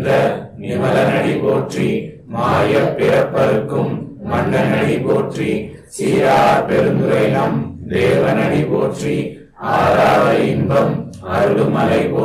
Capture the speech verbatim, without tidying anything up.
நிமலனடி போற்றி, மாய பிறப்பருக்கும் மன்னனடி போற்றி, சீரார் பெருந்துரை நம் தேவனடி போற்றி, ஆறாத இன்பம் அருளுமலை போற்றி.